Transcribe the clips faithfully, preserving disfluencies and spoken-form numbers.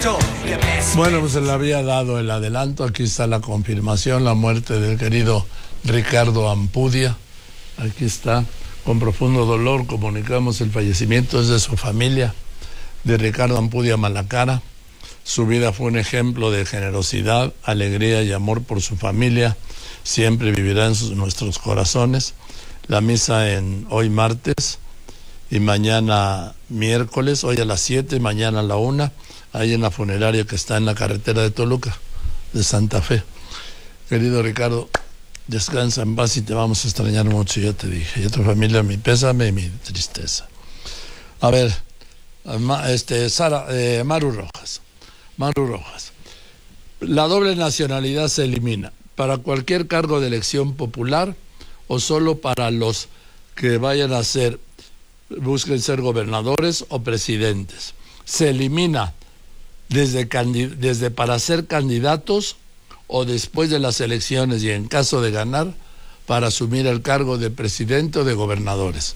Bueno, pues se le había dado el adelanto. Aquí está la confirmación, la muerte del querido Ricardo Ampudia. Aquí está, con profundo dolor comunicamos el fallecimiento es de su familia, de Ricardo Ampudia Malacara. Su vida fue un ejemplo de generosidad, alegría y amor por su familia. Siempre vivirá en sus, nuestros corazones. La misa en hoy martes y mañana miércoles, hoy a las siete, mañana a la una, ahí en la funeraria que está en la carretera de Toluca, de Santa Fe. Querido Ricardo, descansa en paz y te vamos a extrañar mucho, ya te dije. Y a tu familia, mi pésame y mi tristeza. A ver, este, Sara, eh, Maru Rojas. Maru Rojas. La doble nacionalidad se elimina para cualquier cargo de elección popular o solo para los que vayan a ser, busquen ser gobernadores o presidentes. Se elimina desde, desde para ser candidatos o después de las elecciones y en caso de ganar para asumir el cargo de presidente o de gobernadores.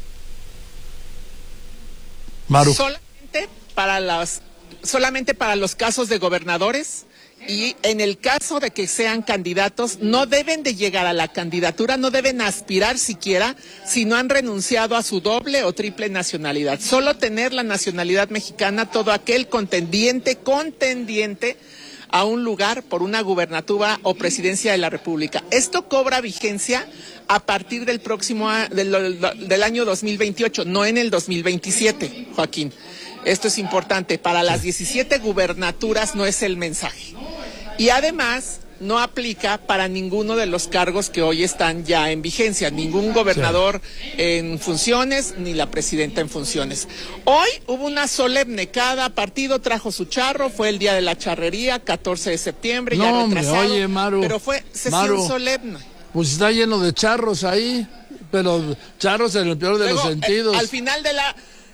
Maru. Solamente para las, solamente para los casos de gobernadores. Y en el caso de que sean candidatos, no deben de llegar a la candidatura, no deben aspirar siquiera si no han renunciado a su doble o triple nacionalidad. Solo tener la nacionalidad mexicana, todo aquel contendiente, contendiente a un lugar por una gubernatura o presidencia de la República. Esto cobra vigencia a partir del próximo del, del año dos mil veintiocho, no en el dos mil veintisiete, Joaquín. Esto es importante. Para las diecisiete gubernaturas no es el mensaje. Y además no aplica para ninguno de los cargos que hoy están ya en vigencia, ningún gobernador sí. en funciones, ni la presidenta en funciones. Hoy hubo una solemne, cada partido trajo su charro, fue el día de la charrería, catorce de septiembre, no, ya retrasado, hombre, oye, Maru, pero fue sesión Maru, solemne. Pues está lleno de charros ahí, pero charros en el peor de Luego, los sentidos. Eh, al final de la...